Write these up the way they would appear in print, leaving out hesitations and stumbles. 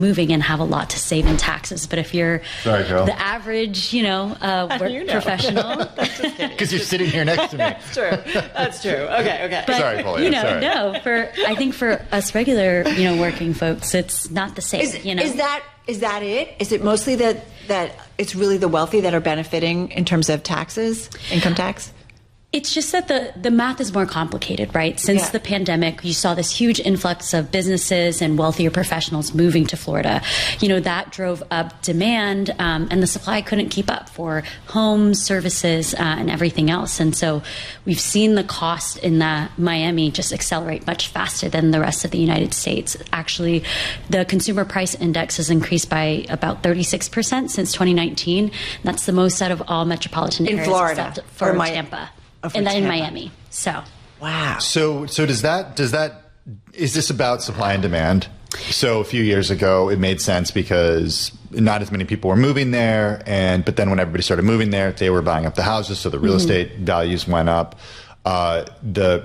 moving and have a lot to save in taxes. But if you're the average, professional, because you're sitting here next to me. That's true. Okay. But, sorry, Paulina. I think for us regular, working folks, it's not the same. Is that it? Is it mostly that it's really the wealthy that are benefiting in terms of taxes, income tax? It's just that the math is more complicated, right? Since the pandemic, you saw this huge influx of businesses and wealthier professionals moving to Florida. That drove up demand, and the supply couldn't keep up for homes, services, and everything else. And so we've seen the cost in Miami just accelerate much faster than the rest of the United States. Actually, the consumer price index has increased by about 36% since 2019. That's the most out of all metropolitan areas in Florida except for Tampa. And then in Miami. So wow. So is this about supply and demand? So a few years ago, it made sense because not as many people were moving there, but then when everybody started moving there, they were buying up the houses, so the real estate values went up. The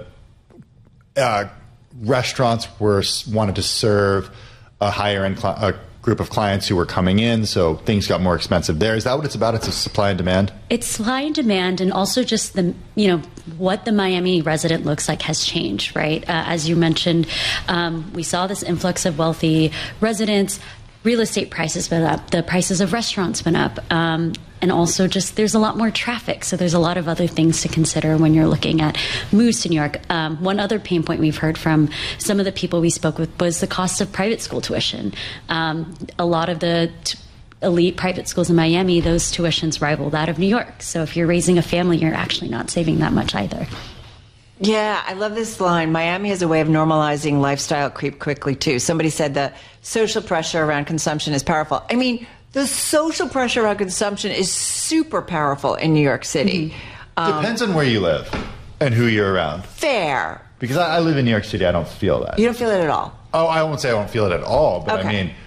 restaurants wanted to serve a higher end group of clients who were coming in, so things got more expensive there. Is that what it's about? It's a supply and demand? It's supply and demand, and also just what the Miami resident looks like has changed, right? As you mentioned, we saw this influx of wealthy residents. Real estate prices went up. The prices of restaurants went up. And also just there's a lot more traffic. So there's a lot of other things to consider when you're looking at moves to New York. One other pain point we've heard from some of the people we spoke with was the cost of private school tuition. A lot of the elite private schools in Miami, those tuitions rival that of New York. So if you're raising a family, you're actually not saving that much either. Yeah, I love this line. Miami has a way of normalizing lifestyle creep quickly, too. Somebody said the social pressure around consumption is powerful. I mean, the social pressure around consumption is super powerful in New York City. Depends on where you live and who you're around. Fair. Because I live in New York City, I don't feel that. You don't feel it at all? Oh, I won't say I don't feel it at all, but okay. I mean,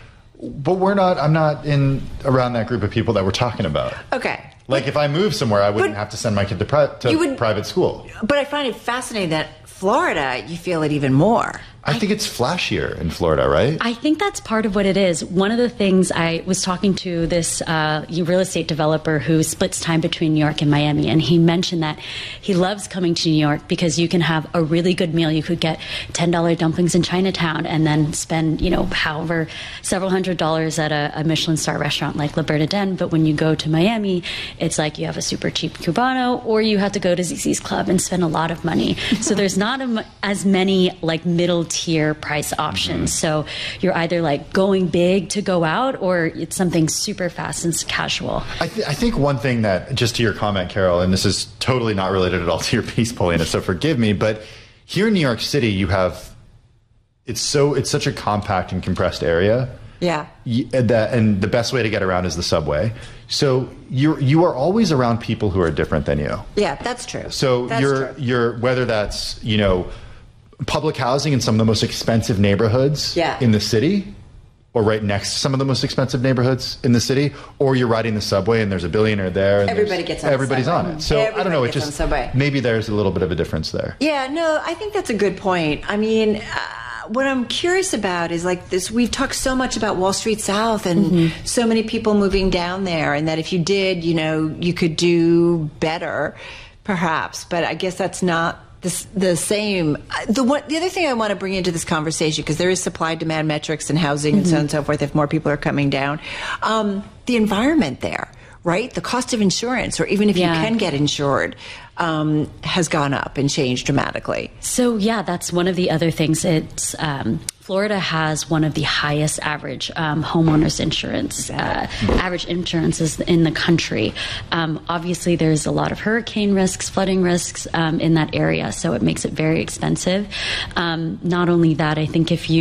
I'm not around that group of people that we're talking about. Okay. Like if I moved somewhere, I wouldn't have to send my kid to private school. But I find it fascinating that Florida, you feel it even more. I think it's flashier in Florida, right? I think that's part of what it is. One of the things I was talking to this real estate developer who splits time between New York and Miami, and he mentioned that he loves coming to New York because you can have a really good meal. You could get $10 dumplings in Chinatown and then spend, however, several $100s at a Michelin star restaurant like La Bernardin. But when you go to Miami, it's like you have a super cheap Cubano, or you have to go to ZZ's Club and spend a lot of money. So there's not as many like middle tier price options. So you're either like going big to go out, or it's something super fast and casual. I think one thing that, just to your comment, Carol, and this is totally not related at all to your piece, Paulina, so forgive me, but here in New York City, it's such a compact and compressed area. Yeah. And the best way to get around is the subway. So you are always around people who are different than you. Yeah, that's true. So you're whether that's, public housing in some of the most expensive neighborhoods in the city, or right next to some of the most expensive neighborhoods in the city, or you're riding the subway and there's a billionaire there. And everybody's on it. So I don't know. It just maybe there's a little bit of a difference there. Yeah, no, I think that's a good point. I mean, what I'm curious about is like this. We've talked so much about Wall Street South and so many people moving down there, and that if you did, you could do better, perhaps. But I guess that's not the same. The other thing I want to bring into this conversation, because there is supply-demand metrics and housing and so on and so forth, if more people are coming down, the environment there, right? The cost of insurance, or even if you can get insured, has gone up and changed dramatically. So that's one of the other things. It's Florida has one of the highest average homeowners insurance, average insurances in the country. Obviously, there's a lot of hurricane risks, flooding risks in that area, so it makes it very expensive. Not only that, I think if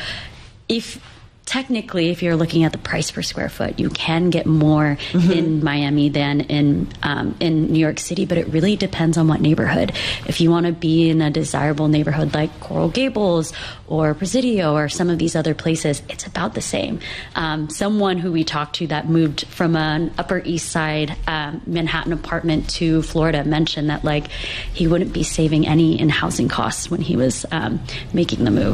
technically, if you're looking at the price per square foot, you can get more in Miami than in New York City, but it really depends on what neighborhood. If you want to be in a desirable neighborhood like Coral Gables or Presidio or some of these other places, it's about the same. Someone who we talked to that moved from an Upper East Side Manhattan apartment to Florida mentioned that he wouldn't be saving any in housing costs when he was making the move.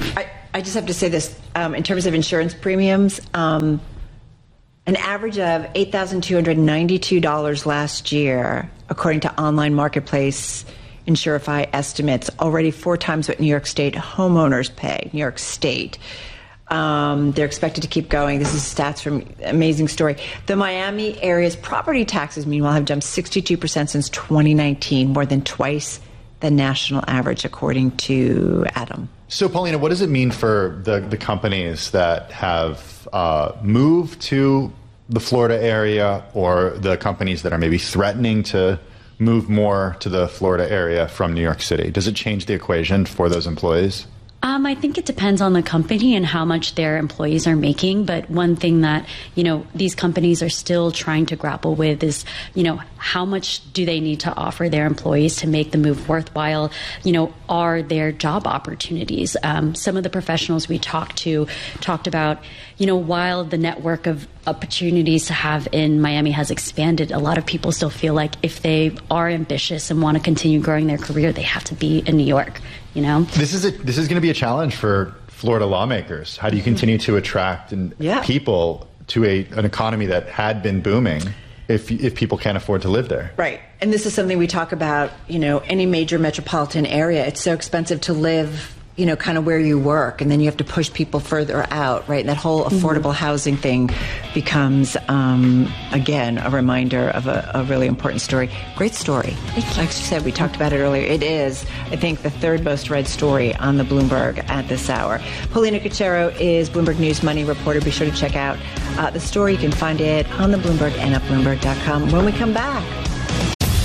I just have to say this, in terms of insurance premiums, an average of $8,292 last year, according to online marketplace Insurify estimates, already 4 times what New York State homeowners pay. New York State. They're expected to keep going. This is stats from Amazing Story. The Miami area's property taxes, meanwhile, have jumped 62% since 2019, more than twice the national average, according to Adam. So, Paulina, what does it mean for the companies that have moved to the Florida area, or the companies that are maybe threatening to move more to the Florida area from New York City? Does it change the equation for those employees? I think it depends on the company and how much their employees are making. But one thing that, these companies are still trying to grapple with is, how much do they need to offer their employees to make the move worthwhile? Are there job opportunities? Some of the professionals we talked about, while the network of opportunities to have in Miami has expanded, a lot of people still feel like if they are ambitious and want to continue growing their career, they have to be in New York. This is going to be a challenge for Florida lawmakers. How do you continue to attract people to an economy that had been booming if people can't afford to live there? Right. And this is something we talk about, any major metropolitan area. It's so expensive to live, kind of where you work, and then you have to push people further out, right? And that whole affordable housing thing becomes, again, a reminder of a really important story. Great story. Like you said, we talked about it earlier. It is, I think, the 3rd most read story on the Bloomberg at this hour. Paulina Cachero is Bloomberg News Money reporter. Be sure to check out the story. You can find it on the Bloomberg and at Bloomberg.com. When we come back,